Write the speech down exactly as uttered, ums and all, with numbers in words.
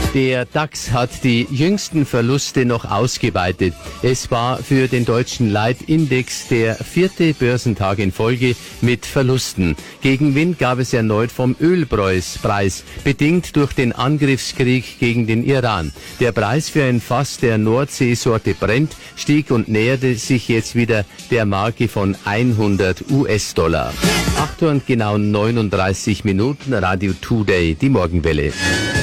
Der DAX hat die jüngsten Verluste noch ausgeweitet. Es war für den deutschen Leitindex der vierte Börsentag in Folge mit Verlusten. Gegenwind gab es erneut vom Ölpreis, bedingt durch den Angriffskrieg gegen den Iran. Der Preis für ein Fass der Nordseesorte Brent stieg und näherte sich jetzt wieder der Marke von hundert US-Dollar. acht Uhr und genau neununddreißig Minuten, Radio Today, die Morgenwelle.